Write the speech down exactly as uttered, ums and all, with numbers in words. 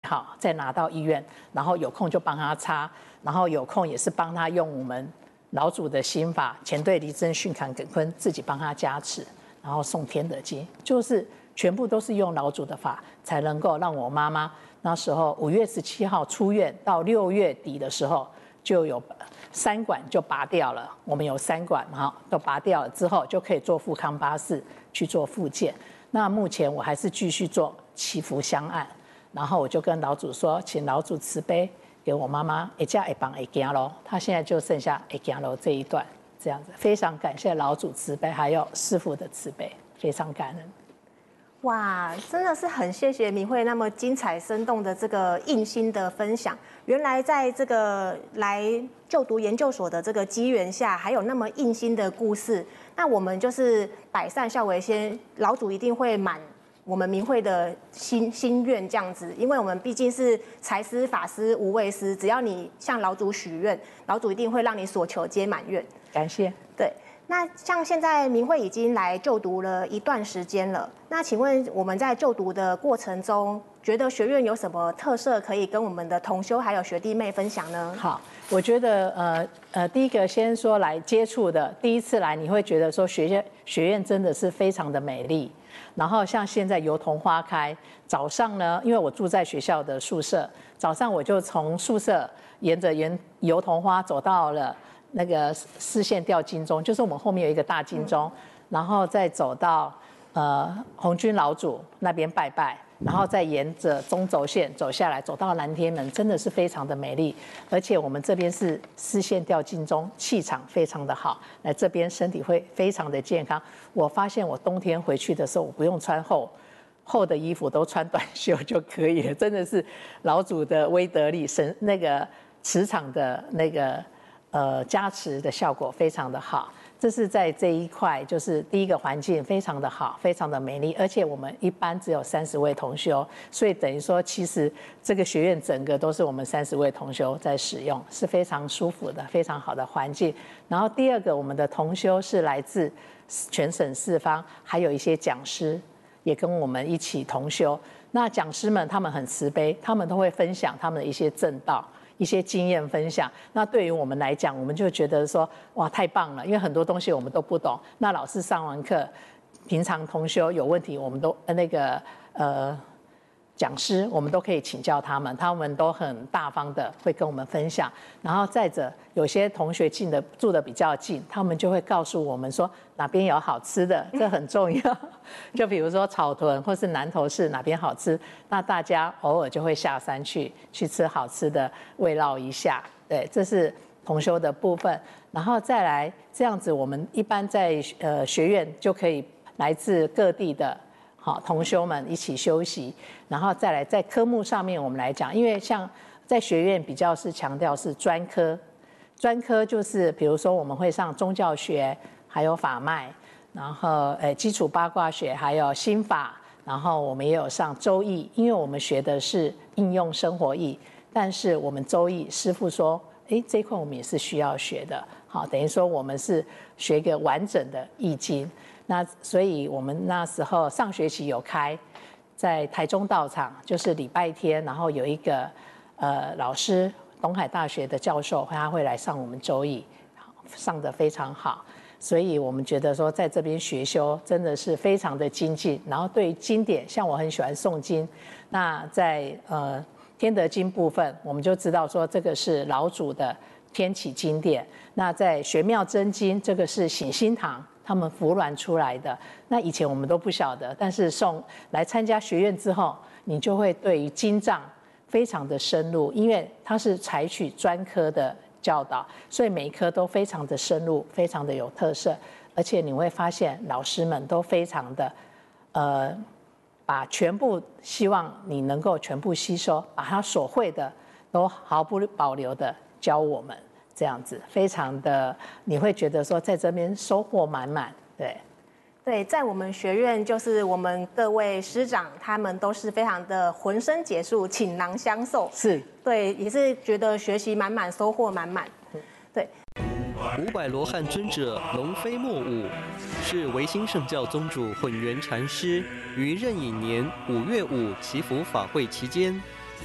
好，再拿到医院，然后有空就帮他擦，然后有空也是帮他用我们老祖的心法前对离真训坎艮坤自己帮他加持，然后诵天德经，就是全部都是用老祖的法，才能够让我妈妈那时候五月十七号出院到六月底的时候就有三管就拔掉了，我们有三管哈都拔掉了之后就可以做复康巴士去做复健。那目前我还是继续做祈福香案，然后我就跟老祖说，请老祖慈悲给我妈妈一架一帮一行咯，她现在就剩下一行咯这一段这样子，非常感谢老祖慈悲，还有师父的慈悲，非常感恩。 哇，真的是很谢谢明慧那么精彩生动的这个印心的分享。原来在这个来就读研究所的这个机缘下，还有那么印心的故事。那我们就是百善孝为先，老祖一定会满我们明慧的心心愿这样子，因为我们毕竟是财师、法师、无畏师，只要你向老祖许愿，老祖一定会让你所求皆满愿。 感谢。 对。那像现在明慧已经来就读了一段时间了，那请问我们在就读的过程中，觉得学院有什么特色可以跟我们的同修还有学弟妹分享呢？ 好，我觉得呃呃，第一个先说来接触的，第一次来你会觉得说学院学院真的是非常的美丽，然后像现在油桐花开，早上呢，因为我住在学校的宿舍，早上我就从宿舍沿着沿油桐花走到了那个四线吊金钟，就是我们后面有一个大金钟，嗯、然后再走到呃红军老祖那边拜拜，然后再沿着中轴线走下来，走到南天门，真的是非常的美丽。而且我们这边是四线吊金钟，气场非常的好，来这边身体会非常的健康。我发现我冬天回去的时候，我不用穿厚厚的衣服，都穿短袖就可以了，真的是老祖的威德力，神那个磁场的那个。呃，加持的效果非常的好，这是在这一块，就是第一个环境非常的好，非常的美丽，而且我们一般只有三十位同修，所以等于说，其实这个学院整个都是我们三十位同修在使用，是非常舒服的，非常好的环境。然后第二个，我们的同修是来自全省四方，还有一些讲师也跟我们一起同修。那讲师们他们很慈悲，他们都会分享他们的一些正道。一些经验分享，那对于我们来讲，我们就觉得说，哇，太棒了，因为很多东西我们都不懂。那老师上完课，平常同修有问题，我们都那个呃讲师，我们都可以请教他们，他们都很大方的会跟我们分享。然后再者，有些同学近的住的比较近，他们就会告诉我们说哪边有好吃的，这很重要。就比如说草屯或是南投市哪边好吃，那大家偶尔就会下山去去吃好吃的，慰劳一下。对，这是同修的部分。然后再来这样子，我们一般在呃学院就可以来自各地的。好，同修们一起休息，然后再来在科目上面我们来讲，因为像在学院比较是强调是专科，专科就是比如说我们会上宗教学，还有法脉，然后呃基础八卦学，还有心法，然后我们也有上周易，因为我们学的是应用生活易，但是我们周易师父说，哎这一块我们也是需要学的，好，等于说我们是学一个完整的易经。那所以我们那时候上学期有开在台中道场，就是礼拜天，然后有一个呃老师，东海大学的教授，他会来上我们周易，上得非常好，所以我们觉得说在这边学修真的是非常的精进。然后对于经典，像我很喜欢诵经，那在呃天德经部分，我们就知道说这个是老祖的天启经典。那在玄妙真经，这个是醒心堂。他们服软出来的，那以前我们都不晓得，但是送来参加学院之后，你就会对于经藏非常的深入，因为它是采取专科的教导，所以每一科都非常的深入，非常的有特色，而且你会发现老师们都非常的，呃，把全部希望你能够全部吸收，把他所会的都毫不保留的教我们。这样子非常的，你会觉得说在这边收获满满，对， 对，在我们学院就是我们各位师长，他们都是非常的浑身解数，倾囊相授， 是， 对，也是觉得学习满满，收获满满，对。 五百罗汉尊者龙飞莫舞，是维新圣教宗主混元禅师于壬寅年五月五祈福法会期间，